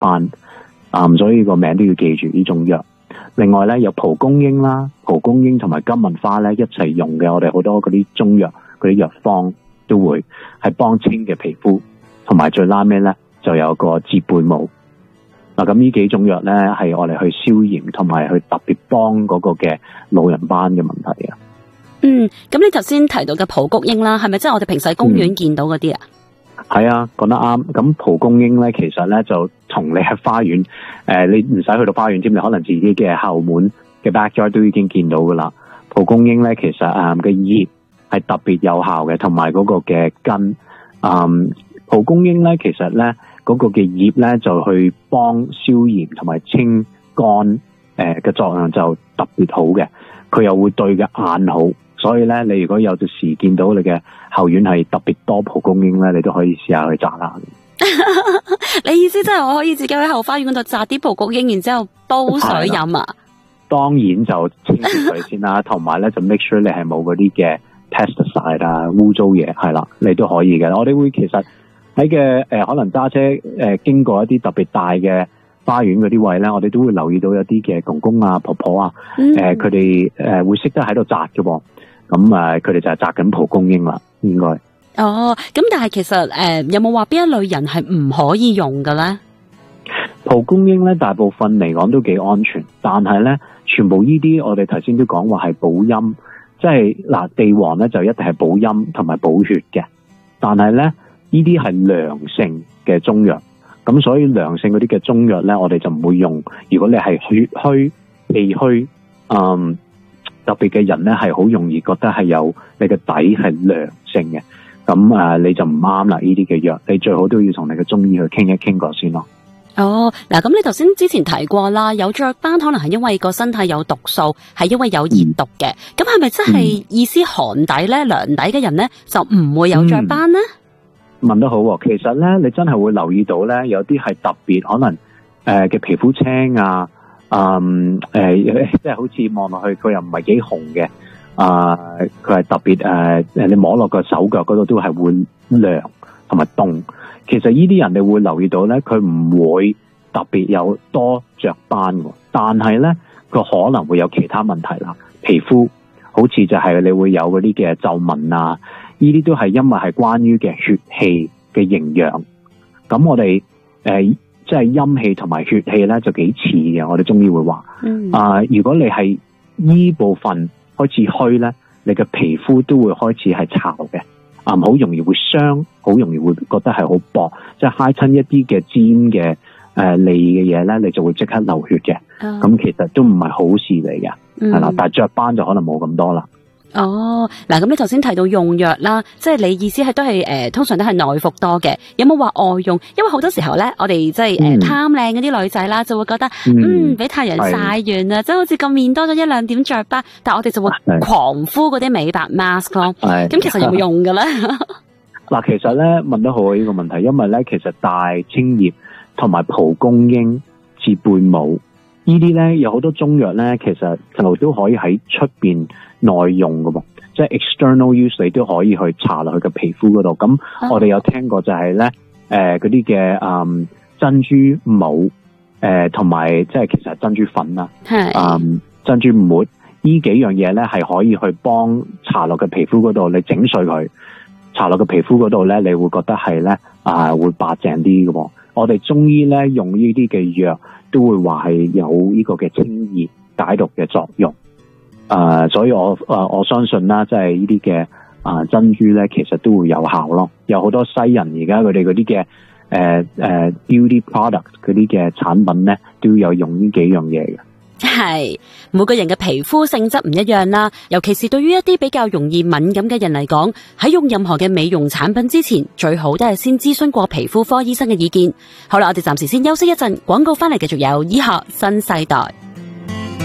斑，所以個名都要記住呢種藥。另外咧有蒲公英啦，蒲公英同埋金銀花咧一齊用嘅，我哋好多嗰啲中藥嗰啲藥方都會係幫清嘅皮膚，同埋最拉尾咧就有個折背母。嗱，咁呢幾種藥咧係我哋去消炎同埋去特別幫嗰個嘅老人斑嘅問題啊。 咁你頭先提到嘅蒲公英啦，係咪即係我哋平時喺公園見到嗰啲啊？ 係啊，講得啱。咁蒲公英咧，其實咧就同你喺花園，你唔使去到花園添，你可能自己嘅後門嘅 backyard 都已經見到噶啦。蒲公英咧，其實嘅葉係特別有效嘅，同埋嗰個嘅根。蒲公英咧，其實咧嗰個嘅葉咧就去幫消炎同埋清肝嘅作用就特別好嘅。佢又會對嘅眼好，所以咧你如果有陣時見到你嘅後院係特別多蒲公英咧，你都可以試下去摘啦。 你意思即係我可以自己喺後花園嗰度摘啲蒲公英，然之後煲水飲啊？ 當然就清潔佢先啦，同埋咧就 make sure 你係冇嗰啲嘅 pesticide 啊污糟嘢，係啦，你都可以嘅。我哋會其實喺嘅可能揸車經過一啲特別大嘅花園嗰啲位咧，我哋都會留意到有啲嘅公公啊、婆婆啊，佢哋會識得喺度摘嘅喎。咁佢哋就係摘緊蒲公英啦，應該。 哦，咁但係其實有冇話邊一類人係唔可以用嘅咧？ 蒲公英咧，大部分嚟講都幾安全，但係咧，全部呢啲我哋頭先都講話係補陰，即係嗱地黃咧就一定係補陰同埋補血嘅，但係咧呢啲係良性嘅中藥。咁所以良性嗰啲嘅中藥咧，我哋就唔會用。如果你係血虛、氣虛，特別嘅人咧，係好容易覺得係有你嘅底係良性嘅，咁你就唔啱啦。呢啲嘅藥，你最好都要同你嘅中醫去傾一傾過先咯。 哦，嗱，咁你頭先之前提過啦，有雀斑可能係因為個身體有毒素，係因為有熱毒嘅。咁係咪真係意思寒底咧、涼底嘅人咧就唔會有雀斑咧？ 問得好喎，其實咧，你真係會留意到咧，有啲係特別可能嘅皮膚青啊，即係好似望落去佢又唔係幾紅嘅，佢係特別你摸落個手腳嗰度都係會涼同埋凍。其實呢啲人你會留意到咧，佢唔會特別有多雀斑喎，但係咧佢可能會有其他問題啦，皮膚好似就係你會有嗰啲嘅皺紋啊。呢啲都係因為係關於嘅血氣嘅營養，咁我哋即係陰氣同埋血氣咧就幾似嘅，我哋中醫會話，如果你係呢部分開始虛咧，你嘅皮膚都會開始係巢嘅，好容易會傷，好容易會覺得係好薄，即係揩親一啲嘅尖嘅利嘅嘢咧，你就會即刻流血嘅，咁其實都唔係好事嚟嘅，係啦，但係雀斑就可能冇咁多啦。 哦，嗱，咁你頭先提到用藥啦，即係你意思係都係通常都係內服多嘅，有冇話外用？因為好多時候咧，我哋即係貪靚嗰啲女仔啦，就會覺得俾太陽曬完啦，即係好似個面多咗一兩點雀斑，但係我哋就會狂敷嗰啲美白 mask 咯。咁其實有冇用嘅咧？ 嗱，其實咧問得好呢個問題，因為咧其實大青葉同埋蒲公英、折背母呢啲咧有好多中藥咧，其實就都可以喺出邊內用嘅喎，即係 external use 你都可以去搽落去嘅皮膚嗰度。咁我哋有聽過就係咧，嗰啲嘅珍珠母，同埋即係其實珍珠粉啦，珍珠末呢幾樣嘢咧係可以去幫搽落嘅皮膚嗰度，你整碎佢搽落嘅皮膚嗰度咧，你會覺得係咧會白淨啲嘅喎。我哋中醫咧用呢啲嘅藥都會話係有呢個嘅清熱解毒嘅作用。所以我相信啦，即係呢啲嘅珍珠咧，其實都會有效咯。有好多西人而家佢哋嗰啲嘅beauty product 嗰啲嘅產品咧，都有用呢幾樣嘢嘅。 係每個人嘅皮膚性質唔一樣啦，尤其是對於一啲比較容易敏感嘅人嚟講，喺用任何嘅美容產品之前，最好都係先諮詢過皮膚科醫生嘅意見。好啦，我哋暫時先休息一陣，廣告翻嚟繼續有醫學新世代。